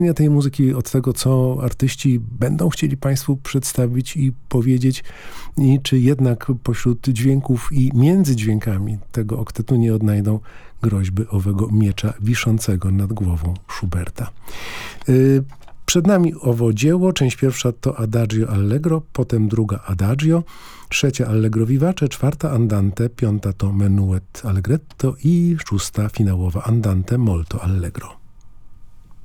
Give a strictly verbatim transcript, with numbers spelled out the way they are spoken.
tej muzyki od tego, co artyści będą chcieli Państwu przedstawić i powiedzieć, i czy jednak pośród dźwięków i między dźwiękami tego oktetu nie odnajdą groźby owego miecza wiszącego nad głową Schuberta. Yy, Przed nami owo dzieło. Część pierwsza to Adagio Allegro, potem druga Adagio, trzecia Allegro vivace, czwarta Andante, piąta to Menuet Allegretto i szósta finałowa Andante molto Allegro.